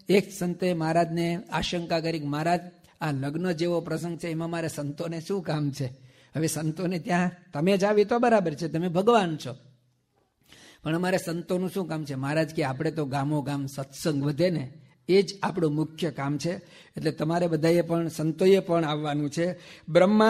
એક સંતે મહારાજને આશંકા કરી, મહારાજ આ લગ્ન જેવો પ્રસંગ છે, એમાં મારે સંતોને શું કામ છે? હવે સંતોને ત્યાં તમે જ આવી તો બરાબર છે, તમે ભગવાન છો, પણ અમારે સંતોનું શું કામ છે? મહારાજ કે આપણે તો ગામો ગામ સત્સંગ વધે ને, એ જ આપણું મુખ્ય કામ છે. એટલે તમારે બધાએ પણ સંતોએ પણ આવવાનું છે. બ્રહ્મા